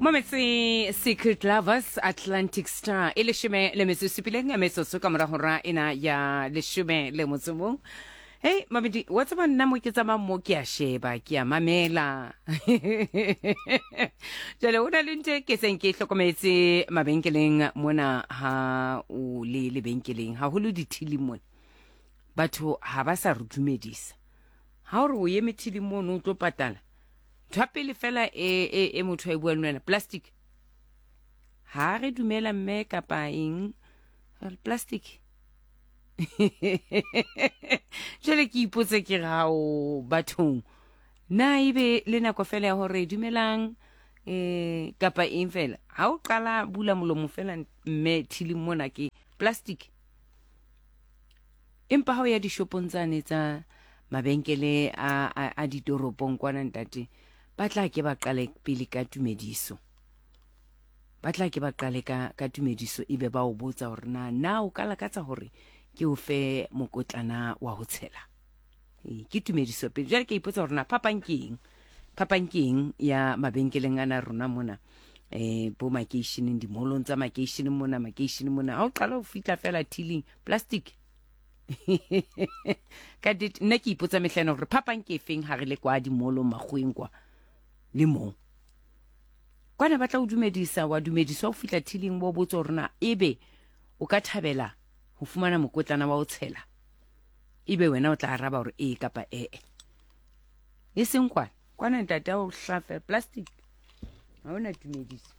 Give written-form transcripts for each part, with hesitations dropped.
Mometsi Secret Lovers Atlantic Star ileshime le mesisipile ngemeso ka mora hora ena ya leshime le motsomong. Hey mamedi what's about nna mo ke tsama mo ke a sheba ke a mamela. Jale ona lente ke seng ke hlokometse mabenkeleng mona ha o le benkeleng ha ho le dithili mona. Batho ha ba sa rudumedisa. Ha o re o ye methili mona o tlo patala. Thapele fela e motho a bua le wena plastic ha re dumela mme kapa eng plastic jele ke ipotse ke ga o bathong na ibe le nako fela ya hore dumelang kapa eng fela ha o qala bula molomo fela mme thili mona ke plastic empa ha o ya dishopong tsane tsa mabenkele a ditoropong kwana ntate batla ke ba qale pele ka tumediso ebe ba o botsa hore na o kala katsa hore ke o fe mokotlana wa ho tshela ke tumediso pele jare ke ipotsa hore na papankeng ya mabenkeleng ana rona mona bo makeisheneng di molong tsa makeisheneng mona ha o qala ho fitla fela tiling plastic ka dit nna ke ipotsa mehlana hore papanke efeng ha re le kwa di molong magweng kwa le mo kwana batla o dumedisa wa fitla tiling bo botsa rona ebe o ka thabela ho fumana mokotlana wa o tshela ebe wena o tla araba hore kapa e seng kwana ntate o hlafe plastic ha ona dumedisa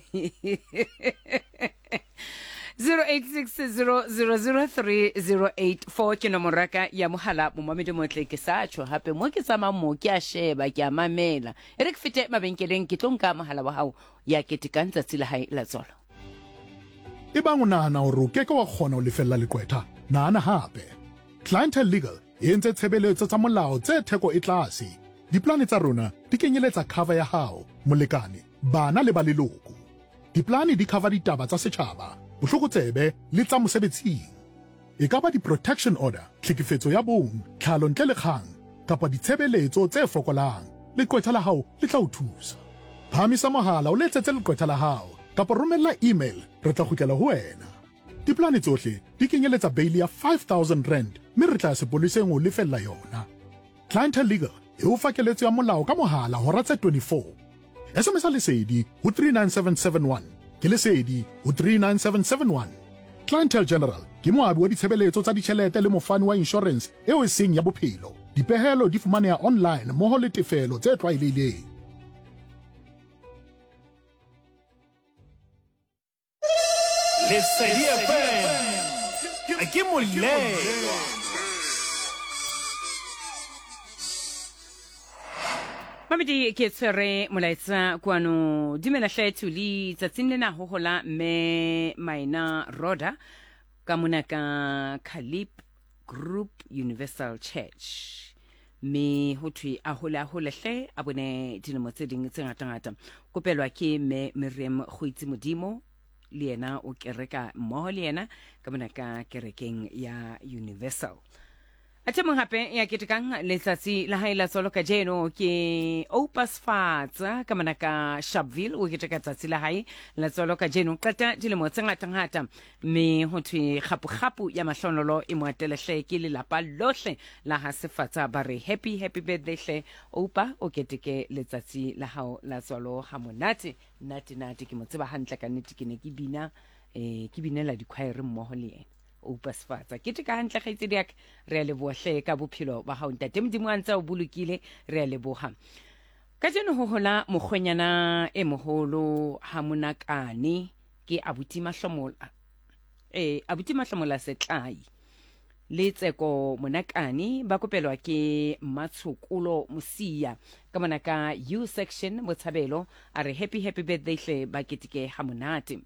0860003084 ke nomoraka ya mohala momamedi motle ke sa tsho hape mo ke tsama mo ke a sheba ke a mamela re ke fete mabenkeleng ke tlonka mohala wa hao ya ketekantsa tsela hae la tsolo ebang o nahana hore o keke wa kgona ho lefella leqwetha nahana hape Clientele Legal e entse tshebeletso tsa molao tse theko e tlase diplane tsa rona di kenyeletsa cover ya hao molekane bana le ba leloko diplane di cover ditaba tsa setjhaba bohlokotsebe le tsa mosebetsing e ka ba di-protection order tlhekefetso ya bong tlhalo ntle le kgang kapa ditshebeletso tse fokolang leqwetha la hao le tla o thusa phamisa mohala o letsetse leqwetha la hao kapa romella email re tla kgutlela ho wena diplane tsohle di kenyeletsa bail ya 5,000 rand mme re tla sepoleseng o lefella yona Clientele Legal e o fa keletso ya molao ka mohala hora tse 24 SMS lesedi ho 39771 ke lesedi ho 39771 Clientele General ke moabi wa ditshebeletso tsa ditjhelete le mofani wa insurance eo e seng ya bophelo dipehelo di fumaneha online moho le tefelo tse tlwaelehileng Lesedi FM ke moleng Mamedi ke tsere molaetsa kwano dimela hletu li tsatsing lena ho hola me maina roda ka mona ka Calip Group Universal Church me ho thwe a hola hle a bone dinemo tse ding tse ngata kopelwa ke me Miriam Khuitsi Modimo le yena o kereka mmoho le yena ka mona ka kerekeng ya Universal Atemo hape ya ketekang letsatsi la hae la tsolo ka jeno ke Opas Fatsa ka manaka Sharpeville o keteka tsatsi la hae la tsolo ka jeno qata dilemo tse ngata me ho thwe khapu ya mahlonolo e moatele hle ke le lapa lohle la ha Sefatsa ba re happy birthday hle Opa o keteke letsatsi la hao la tsolo ha monate nati ke motseba hantle ka nnete ke ne ke bina ke binela dikhwaere mmoho le yena Opas Fatsa ke tika hantle ga itsedi yak re a lebohle ka bophelo ba hao ntate modimo a ntse o bolokile re a leboha ka jeno ho hola mogonyana e moholo ha monakane ke abuti mahlomola setlai le tseko monakane ba kopelwa ke Matshokolo Mosia ka mona ka U section Botshabelo a re happy birthday hle ba ketike ha monate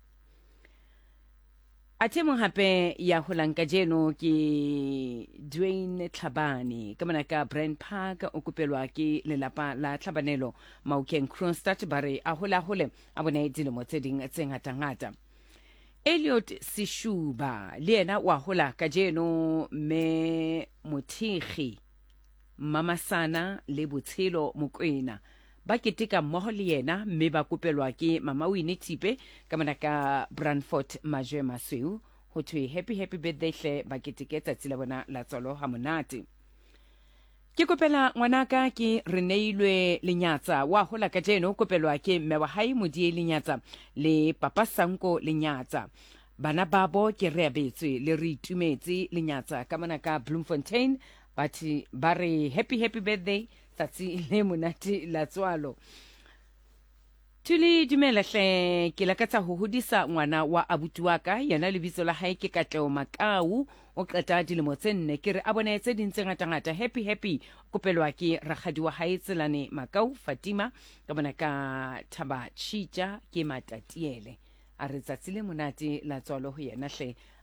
Atemo hape ya holanka jeno ke Dwayne Tlhabane ka mona ka Brand Park o kopelwa ke lelapa la Tlhabanelo Maukeng Kronstadt bare a hola hole a bone dilemo tse ding tse ngata Elliot Sishuba le yena wa hola ka jeno me Mothegi Mama Sana le Botshelo Mokwena ba keteka mmoho le yena mme ba kopelwa ke mama Winnie Tipe ka mona ka Brandfort Majwe Masweu ho thwe happy birthday hle ba keteke tsatsi la bona la tswalo ha monate. Ke kopela ngwanaka ke Reneilwe Lenyatsa wa hola ka jeno kopelwa ke mme wa hae Modie Lenyatsa le papa Sanko Lenyatsa bana babo ke re abetswe le re itumetse Lenyatsa ka mona ka Bloemfontein bathi ba re happy birthday tsatsi le monate la tswalo. Tuli dumela hle ke lakatsa ho hodisa ngwana wa abuti wa ka yena lebitso la hae ke Katleo Makau o qeta dilemo tse 4 ke re a bona tse ding tse ngata happy kopelwa ke rakgadi wa hae Tselane Makau Fatima ka bona ka Thaba Chija ke Matatiele a re tsatsi le monate la tswalo ho yena hle